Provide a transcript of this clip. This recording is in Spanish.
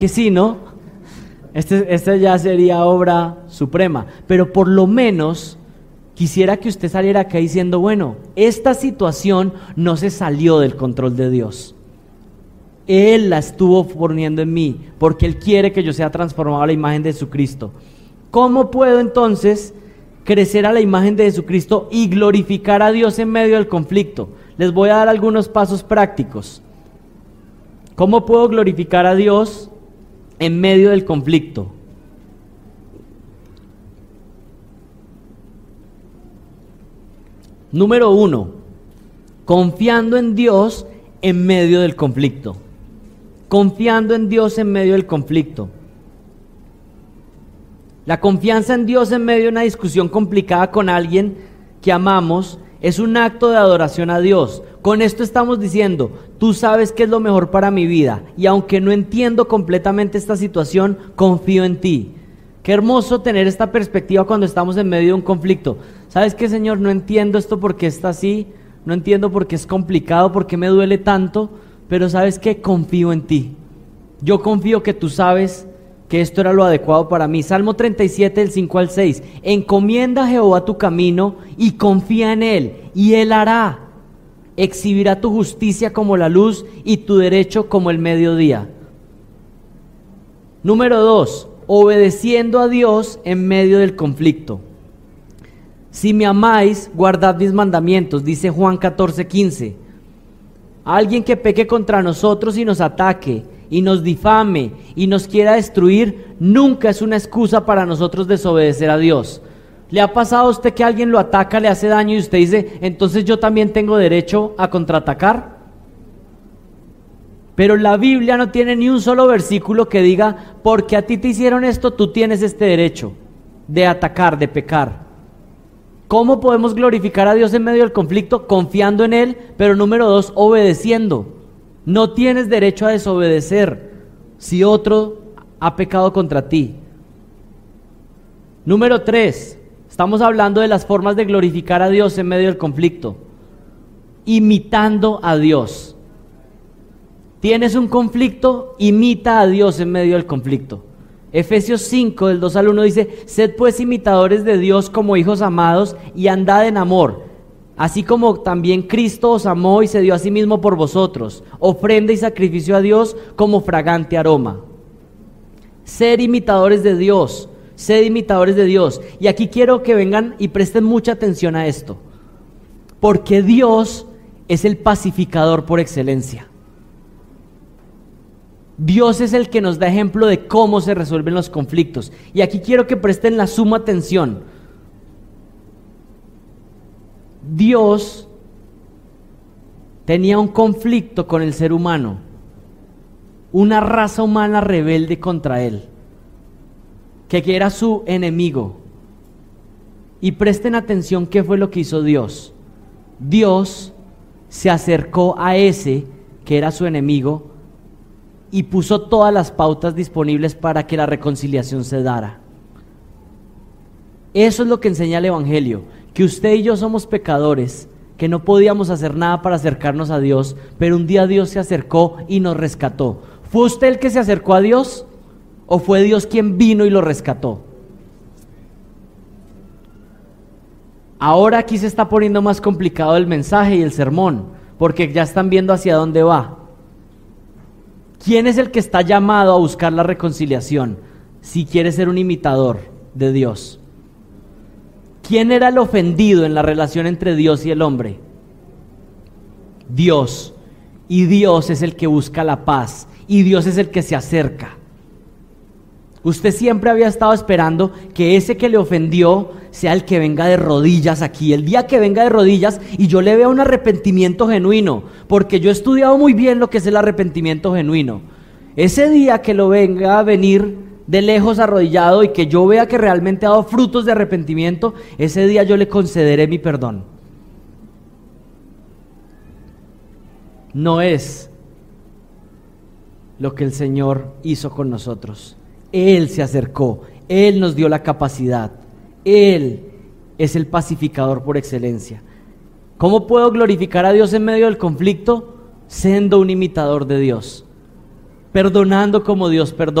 Que sí, ¿no? Esta ya sería obra suprema, pero por lo menos quisiera que usted saliera acá diciendo, bueno, esta situación no se salió del control de Dios. Él la estuvo poniendo en mí, porque Él quiere que yo sea transformado a la imagen de Jesucristo. ¿Cómo puedo entonces crecer a la imagen de Jesucristo y glorificar a Dios en medio del conflicto? Les voy a dar algunos pasos prácticos. ¿Cómo puedo glorificar a Dios en medio del conflicto? Número 1, confiando en Dios en medio del conflicto. Confiando en Dios en medio del conflicto. La confianza en Dios en medio de una discusión complicada con alguien que amamos es un acto de adoración a Dios. Con esto estamos diciendo, tú sabes qué es lo mejor para mi vida, y aunque no entiendo completamente esta situación, confío en ti. Qué hermoso tener esta perspectiva cuando estamos en medio de un conflicto. ¿Sabes qué, Señor? No entiendo esto porque está así, no entiendo por qué es complicado, por qué me duele tanto, pero ¿sabes qué? Confío en ti. Yo confío que tú sabes que esto era lo adecuado para mí. Salmo 37, del 5 al 6. Encomienda a Jehová tu camino y confía en Él, y Él hará. Exhibirá tu justicia como la luz y tu derecho como el mediodía. Número 2, obedeciendo a Dios en medio del conflicto. Si me amáis, guardad mis mandamientos, dice Juan 14:15. Alguien que peque contra nosotros y nos ataque, y nos difame, y nos quiera destruir, nunca es una excusa para nosotros desobedecer a Dios. ¿Le ha pasado a usted que alguien lo ataca, le hace daño y usted dice, entonces yo también tengo derecho a contraatacar? Pero la Biblia no tiene ni un solo versículo que diga, porque a ti te hicieron esto, tú tienes este derecho de atacar, de pecar. ¿Cómo podemos glorificar a Dios en medio del conflicto? Confiando en Él, pero número 2, obedeciendo. No tienes derecho a desobedecer si otro ha pecado contra ti. Número 3, estamos hablando de las formas de glorificar a Dios en medio del conflicto. Imitando a Dios. Tienes un conflicto, imita a Dios en medio del conflicto. Efesios 5, del 2 al 1 dice, sed pues imitadores de Dios como hijos amados y andad en amor, así como también Cristo os amó y se dio a sí mismo por vosotros, ofrenda y sacrificio a Dios como fragante aroma. Ser imitadores de Dios, sed imitadores de Dios. Y aquí quiero que vengan y presten mucha atención a esto, porque Dios es el pacificador por excelencia. Dios es el que nos da ejemplo de cómo se resuelven los conflictos. Y aquí quiero que presten la suma atención. Dios tenía un conflicto con el ser humano, una raza humana rebelde contra él, que era su enemigo. Y presten atención qué fue lo que hizo Dios. Dios se acercó a ese que era su enemigo y puso todas las pautas disponibles para que la reconciliación se dara. Eso es lo que enseña el Evangelio, que usted y yo somos pecadores, que no podíamos hacer nada para acercarnos a Dios, pero un día Dios se acercó y nos rescató. ¿Fue usted el que se acercó a Dios o fue Dios quien vino y lo rescató? Ahora aquí se está poniendo más complicado el mensaje y el sermón, porque ya están viendo hacia dónde va. ¿Quién es el que está llamado a buscar la reconciliación si quiere ser un imitador de Dios? ¿Quién era el ofendido en la relación entre Dios y el hombre? Dios. Y Dios es el que busca la paz. Y Dios es el que se acerca. Usted siempre había estado esperando que ese que le ofendió sea el que venga de rodillas aquí. El día que venga de rodillas y yo le vea un arrepentimiento genuino, porque yo he estudiado muy bien lo que es el arrepentimiento genuino. Ese día que lo venga a venir de lejos arrodillado y que yo vea que realmente ha dado frutos de arrepentimiento, ese día yo le concederé mi perdón. No es lo que el Señor hizo con nosotros. Él se acercó, Él nos dio la capacidad, Él es el pacificador por excelencia. ¿Cómo puedo glorificar a Dios en medio del conflicto? Siendo un imitador de Dios. perdonando como Dios perdona.